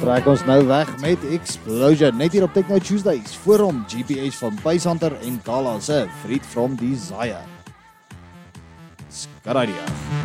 Trek ons nou weg met Explosion, net hier op Techno Tuesdays, voor hom GPS van Basshunter en Kala se Freed from Desire. Skaradia.